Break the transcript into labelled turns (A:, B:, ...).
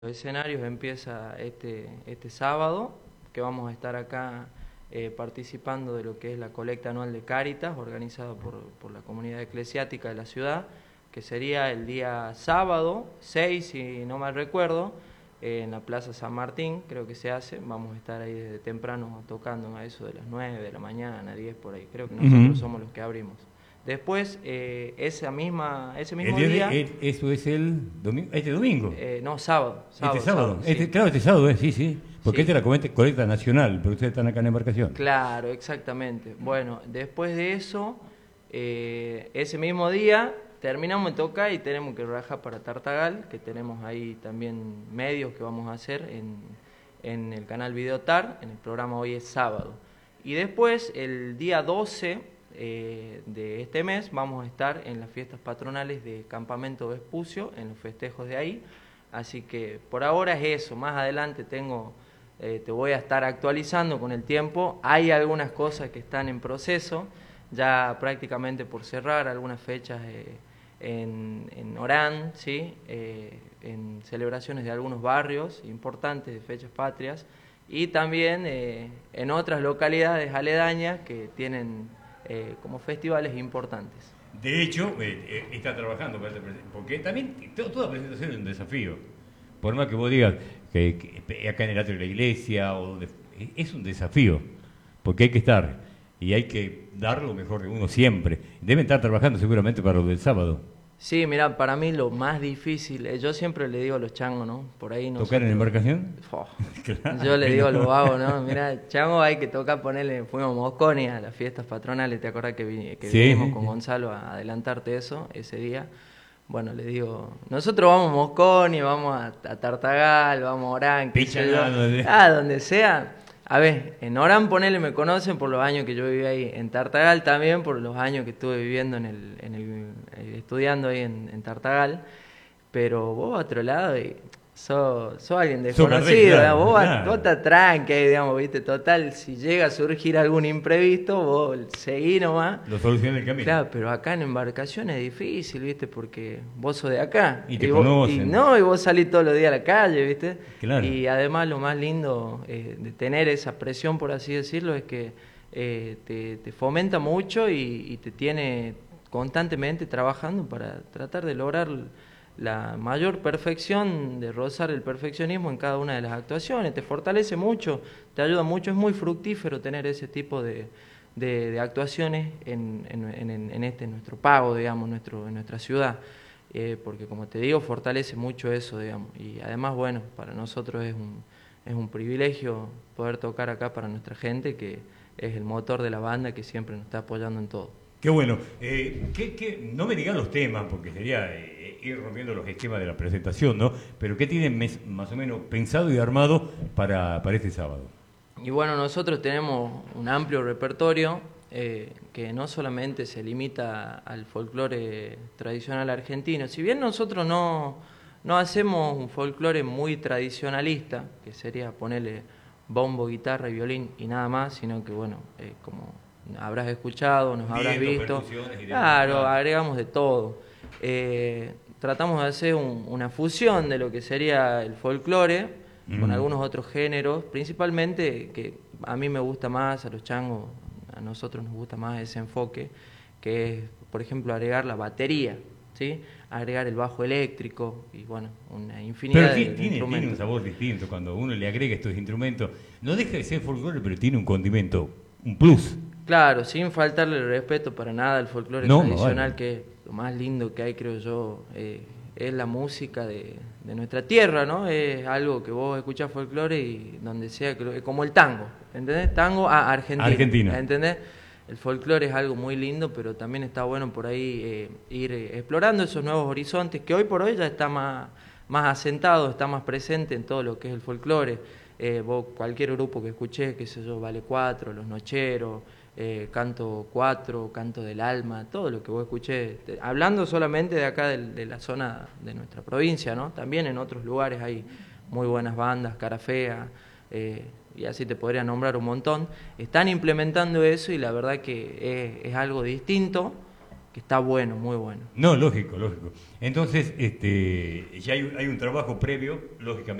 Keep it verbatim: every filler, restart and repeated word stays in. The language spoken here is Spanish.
A: Los escenarios empieza este, este sábado, que vamos a estar acá eh, participando de lo que es la colecta anual de Cáritas, organizada por, por la comunidad eclesiástica de la ciudad, que sería el día sábado, seis, si no mal recuerdo, eh, en la Plaza San Martín, creo que se hace. Vamos a estar ahí desde temprano tocando a eso de las nueve de la mañana, diez por ahí. Creo que nosotros uh-huh. somos los que abrimos. Después, eh, esa misma, ese mismo
B: el
A: día...
B: día de, eso es el domingo, este domingo.
A: Eh, no, sábado. sábado
B: este sábado.
A: sábado
B: este,
A: sí.
B: Claro, este sábado, eh, sí, sí. Porque
A: sí.
B: esta es la colecta nacional, pero ustedes están acá en la embarcación.
A: Claro, exactamente. Bueno, después de eso, eh, ese mismo día terminamos de tocar y tenemos que rajar para Tartagal, que tenemos ahí también medios que vamos a hacer en, en el canal Videotar, en el programa Hoy es Sábado. Y después, el día doce eh, de este mes, vamos a estar en las fiestas patronales de Campamento Vespucio, en los festejos de ahí. Así que por ahora es eso. Más adelante tengo... Eh, te voy a estar actualizando con el tiempo. Hay algunas cosas que están en proceso, ya prácticamente por cerrar, algunas fechas eh, en, en Orán, ¿sí? eh, en celebraciones de algunos barrios importantes de fechas patrias, y también eh, en otras localidades aledañas que tienen eh, como festivales importantes.
B: De hecho, eh, eh, está trabajando para esta presentación, porque también toda presentación es un desafío. Por más que vos digas que, que acá en el atrio de la iglesia, o donde, es un desafío, porque hay que estar y hay que dar lo mejor de uno siempre. Deben estar trabajando seguramente para lo del sábado.
A: Sí, mira, para mí lo más difícil, eh, yo siempre le digo a los changos, ¿no? Por ahí nosotros,
B: ¿tocar en embarcación?
A: Oh, claro, yo le digo a los vagos, ¿no? Mira, chango, hay que tocar, ponerle, fuimos a Mosconi a las fiestas patronales, ¿te acordás que, vi, que
B: sí,
A: vinimos
B: sí,
A: con
B: sí.
A: Gonzalo a adelantarte eso, ese día? Bueno, le digo, nosotros vamos a Mosconi, vamos a, a Tartagal, vamos a Orán, qué sé yo, ah, donde sea. A ver, en Orán, ponele, me conocen por los años que yo viví ahí, en Tartagal también, por los años que estuve viviendo en el, en el estudiando ahí en, en Tartagal, pero vos a otro lado y sos, sos alguien desconocido, claro, vos, claro. vos estás tranqui, digamos, viste, total, si llega a surgir algún imprevisto, vos seguí nomás.
B: Lo soluciona el camino.
A: Claro, pero acá en embarcación es difícil, viste, porque vos sos de acá.
B: Y te
A: y
B: conocen.
A: Vos, y no, y vos salís todos los días a la calle, viste.
B: Claro.
A: Y además lo más lindo eh, de tener esa presión, por así decirlo, es que eh, te, te fomenta mucho y, y te tiene constantemente trabajando para tratar de lograr la mayor perfección, de rozar el perfeccionismo en cada una de las actuaciones. Te fortalece mucho, te ayuda mucho, es muy fructífero tener ese tipo de, de, de actuaciones en, en, en, en este nuestro pago, digamos, nuestro, en nuestra ciudad, eh, porque como te digo, fortalece mucho eso, digamos, y además, bueno, para nosotros es un, es un privilegio poder tocar acá para nuestra gente, que es el motor de la banda, que siempre nos está apoyando en todo.
B: Qué bueno. Eh, ¿qué, qué, no me digan los temas, porque sería eh, ir rompiendo los esquemas de la presentación, ¿no? Pero ¿qué tienen mes, más o menos pensado y armado para, para este sábado?
A: Y bueno, nosotros tenemos un amplio repertorio eh, que no solamente se limita al folclore tradicional argentino. Si bien nosotros no, no hacemos un folclore muy tradicionalista, que sería ponerle bombo, guitarra y violín y nada más, sino que, bueno, eh, como habrás escuchado, nos habrás visto, claro, agregamos de todo. Eh, tratamos de hacer un, una fusión de lo que sería el folclore mm. con algunos otros géneros, principalmente que a mí me gusta más, a los changos, a nosotros nos gusta más ese enfoque, que es, por ejemplo, agregar la batería, ¿sí? Agregar el bajo eléctrico y, bueno, una infinidad
B: pero
A: de,
B: tiene,
A: de instrumentos.
B: Tiene un sabor distinto cuando uno le agrega estos instrumentos. No deja de ser folclore, pero tiene un condimento, un plus.
A: Claro, sin faltarle el respeto para nada al folclore no, tradicional, no vale. Que es lo más lindo que hay, creo yo, eh, es la música de, de nuestra tierra, ¿no? Es algo que vos escuchás folclore y donde sea, que lo, es como el tango, ¿entendés? Tango a Argentina,
B: Argentina.
A: ¿entendés? El folclore es algo muy lindo, pero también está bueno por ahí eh, ir eh, explorando esos nuevos horizontes, que hoy por hoy ya está más, más asentado, está más presente en todo lo que es el folclore. Eh, vos, cualquier grupo que escuché, qué sé yo, Vale Cuatro, Los Nocheros, Eh, Canto Cuatro, Canto del Alma, todo lo que vos escuché, te, hablando solamente de acá de, de la zona de nuestra provincia, ¿no? También en otros lugares hay muy buenas bandas, Cara Fea, eh, y así te podría nombrar un montón. Están implementando eso y la verdad que es, es algo distinto, que está bueno, muy bueno.
B: No, lógico, lógico. Entonces, este, ya hay, hay un trabajo previo, lógicamente.